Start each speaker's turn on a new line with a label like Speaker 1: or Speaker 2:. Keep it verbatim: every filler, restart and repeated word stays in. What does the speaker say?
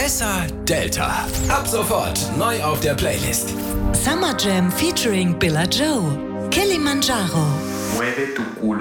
Speaker 1: Tessa Delta. Ab sofort neu auf der Playlist.
Speaker 2: Summer Jam featuring Billa Joe. Kilimanjaro.
Speaker 3: Mueve tu culo.